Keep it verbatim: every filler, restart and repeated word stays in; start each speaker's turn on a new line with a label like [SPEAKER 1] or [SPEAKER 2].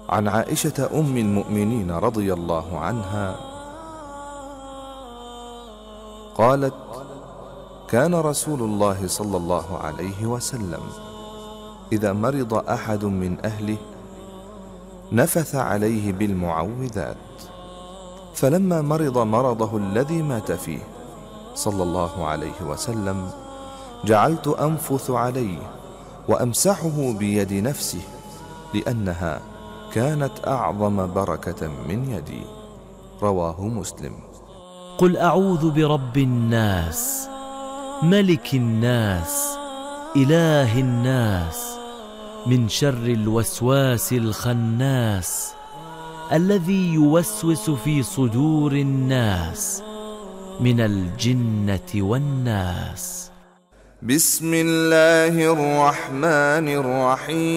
[SPEAKER 1] عن عائشة أم المؤمنين رضي الله عنها قالت: كان رسول الله صلى الله عليه وسلم إذا مرض أحد من أهله نفث عليه بالمعوذات، فلما مرض مرضه الذي مات فيه صلى الله عليه وسلم جعلت أنفث عليه وأمسحه بيد نفسه، لأنها كانت أعظم بركة من يدي. رواه مسلم.
[SPEAKER 2] قل أعوذ برب الناس، ملك الناس، إله الناس، من شر الوسواس الخناس، الذي يوسوس في صدور الناس من الجنة والناس.
[SPEAKER 1] بسم الله الرحمن الرحيم.